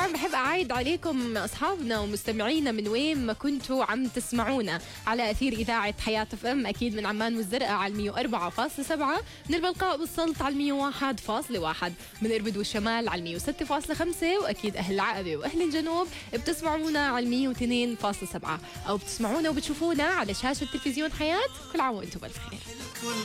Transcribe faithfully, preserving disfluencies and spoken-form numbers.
طبعا بحب أعايد عليكم أصحابنا ومستمعينا من وين ما كنتوا عم تسمعونا على أثير إذاعة حياة اف ام، أكيد من عمان والزرقاء على المية وأربعة فاصلة سبعة، من البلقاء والسلط على المية وواحد فاصلة واحد، من إربد والشمال على المية وستة فاصلة خمسة، وأكيد أهل العقبة وأهل الجنوب بتسمعونا على المية واثنين فاصلة سبعة، أو بتسمعونا وبتشوفونا على شاشة تلفزيون حياة. كل عام وأنتم بالخير.